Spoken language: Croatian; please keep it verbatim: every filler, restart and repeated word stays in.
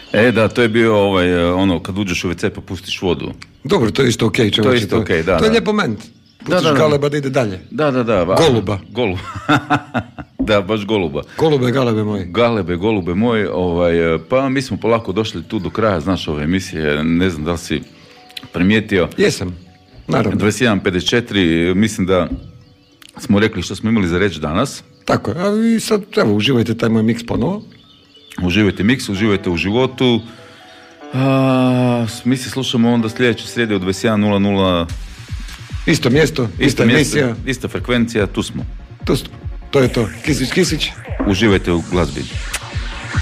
E, da, to je bio ovaj, ono, kad uđeš u ve ce pa pustiš vodu. Dobro, to je isto okej, okay, to je isto to, okej, okay, da. To je da. lijep moment. Pustiš da, da, da. Galeba da ide dalje. Da, da, da. Goluba. Goluba. Da, baš goluba. Golube, galebe moji. Galebe, golube moji. Ovaj, pa mi smo polako došli tu do kraja, znaš, ove emisije. Ne znam da li si primijetio. Jesam, naravno. dvadeset jedan pedeset četiri, mislim da smo rekli što smo imali za reći danas. Tako je, a vi sad, evo, uživajte taj moj miks ponovo. Uživajte miks, uživajte u životu. A, mi se slušamo onda sljedeće srijede u dvadeset jedan nula nula. Isto mjesto, ista, ista emisija. Mjesto, ista frekvencija, tu smo. Tu smo, to je to. Kisić, Kisić. Uživajte u glazbi.